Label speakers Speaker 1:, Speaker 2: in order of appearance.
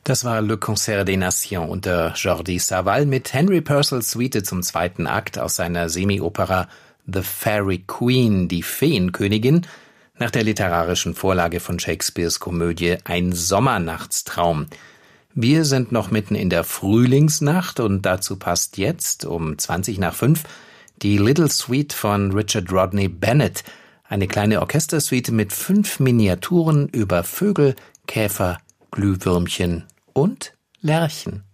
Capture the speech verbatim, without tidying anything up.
Speaker 1: Das war Le Concert des Nations unter Jordi Savall mit Henry Purcells Suite zum zweiten Akt aus seiner Semi-Opera The Fairy Queen, die Feenkönigin, nach der literarischen Vorlage von Shakespeares Komödie Ein Sommernachtstraum. Wir sind noch mitten in der Frühlingsnacht und dazu passt jetzt um zwanzig nach fünf die Little Suite von Richard Rodney Bennett, eine kleine Orchestersuite mit fünf Miniaturen über Vögel, Käfer, Glühwürmchen und Lerchen.